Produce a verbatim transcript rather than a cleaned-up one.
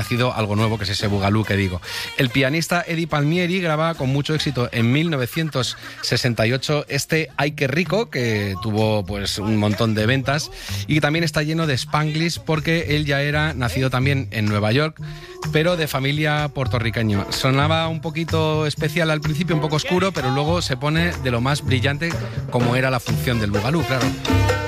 nacido algo nuevo, que es ese bugalú que digo. El pianista Eddie Palmieri graba con mucho éxito en mil novecientos sesenta y ocho este Ay qué rico, que tuvo pues un montón de ventas, y también está lleno de spanglish porque él ya era nacido también en Nueva York, pero de familia puertorriqueña. Sonaba un poquito especial al principio, un poco oscuro, pero luego se pone de lo más brillante, como era la función del bugalú, claro.